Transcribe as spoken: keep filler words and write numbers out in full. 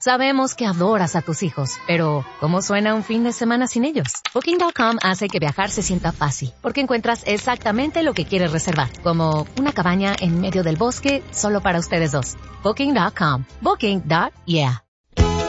Sabemos que adoras a tus hijos, pero ¿cómo suena un fin de semana sin ellos? Booking punto com hace que viajar se sienta fácil, porque encuentras exactamente lo que quieres reservar, como una cabaña en medio del bosque solo para ustedes dos. Booking punto com. Booking. Yeah.